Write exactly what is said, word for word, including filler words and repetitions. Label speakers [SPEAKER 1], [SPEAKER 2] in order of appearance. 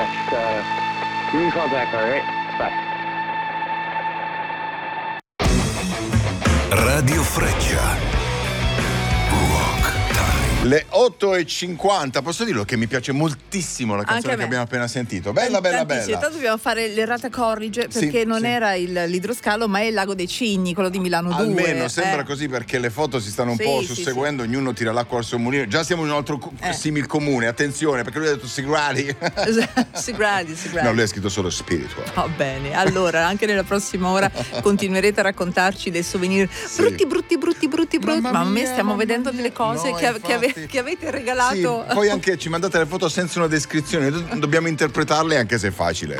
[SPEAKER 1] next. Uh, you can call back, all right? Bye.
[SPEAKER 2] Radio Freccia.
[SPEAKER 3] Le otto e cinquanta, posso dirlo che mi piace moltissimo la canzone che abbiamo appena sentito. Bella, bella, bella.
[SPEAKER 4] Intanto dobbiamo fare l'errata corrige perché
[SPEAKER 3] sì,
[SPEAKER 4] non
[SPEAKER 3] sì.
[SPEAKER 4] era il, l'idroscalo, ma è il lago dei Cigni, quello di Milano due.
[SPEAKER 3] Almeno sembra
[SPEAKER 4] eh.
[SPEAKER 3] così, perché le foto si stanno un
[SPEAKER 4] Sì,
[SPEAKER 3] po'
[SPEAKER 4] sì,
[SPEAKER 3] susseguendo, sì. Ognuno tira l'acqua al suo mulino. Già siamo in un altro
[SPEAKER 4] eh.
[SPEAKER 3] simil comune, attenzione, perché lui ha detto Sigradi.
[SPEAKER 4] Sigradi, Sigradi.
[SPEAKER 3] No, lui ha scritto solo Spiritual.
[SPEAKER 4] Va bene, allora anche nella prossima ora continuerete a raccontarci dei souvenir sì. brutti, brutti, brutti, brutti, brutti. Ma a me stiamo vedendo mia. delle cose no, che, infatti... che, ave- che avete regalato.
[SPEAKER 3] Sì, poi anche ci mandate le foto senza una descrizione, dobbiamo interpretarle anche se è facile.